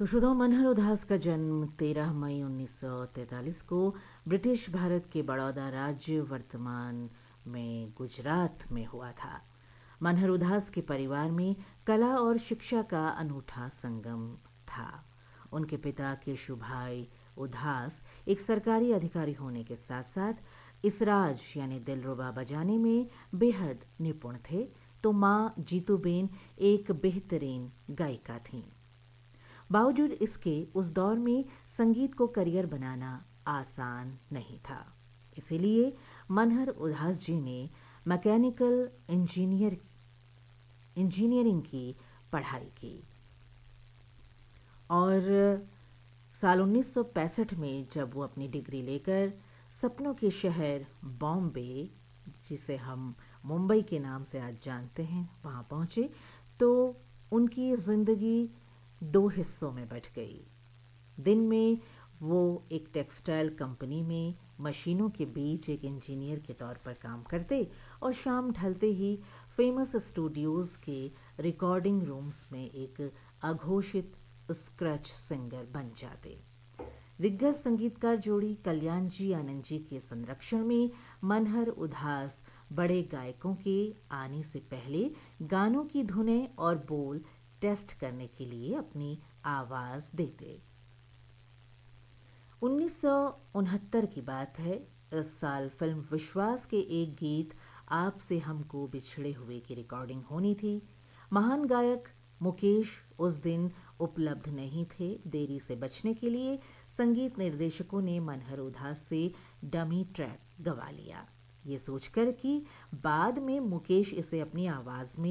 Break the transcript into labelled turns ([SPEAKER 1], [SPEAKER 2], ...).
[SPEAKER 1] तो श्रोताओं, मनहर उदास का जन्म 13 मई 1943 को ब्रिटिश भारत के बड़ौदा राज्य, वर्तमान में गुजरात में हुआ था। मनहर उदास के परिवार में कला और शिक्षा का अनूठा संगम था। उनके पिता केशु भाई उदास एक सरकारी अधिकारी होने के साथ साथ इसराज यानी दिलरुबा बजाने में बेहद निपुण थे, तो माँ जीतूबेन एक बेहतरीन गायिका थीं। बावजूद इसके उस दौर में संगीत को करियर बनाना आसान नहीं था। इसीलिए मनहर उदास जी ने मैकेनिकल इंजीनियरिंग की पढ़ाई की और साल 1965 में जब वो अपनी डिग्री लेकर सपनों के शहर बॉम्बे, जिसे हम मुंबई के नाम से आज जानते हैं, वहाँ पहुँचे तो उनकी ज़िंदगी दो हिस्सों में बँट गई। दिन में वो एक टेक्सटाइल कंपनी में मशीनों के बीच एक इंजीनियर के तौर पर काम करते और शाम ढलते ही फेमस स्टूडियोज़ के रिकॉर्डिंग रूम्स में एक अघोषित स्क्रैच सिंगर बन जाते। दिग्गज संगीतकार जोड़ी कल्याण जी आनंद जी के संरक्षण में मनहर उदास बड़े गायकों के आने से पहले गानों की धुनें और बोल टेस्ट करने के लिए अपनी आवाज़ देते। 1969 की बात है। इस साल फिल्म विश्वास के एक गीत आपसे हमको बिछड़े हुए की रिकॉर्डिंग होनी थी। महान गायक मुकेश उस दिन उपलब्ध नहीं थे। देरी से बचने के लिए संगीत निर्देशकों ने मनहर उदास से डमी ट्रैक गवा लिया, ये सोचकर कि बाद में मुकेश इसे अपनी आवाज़ में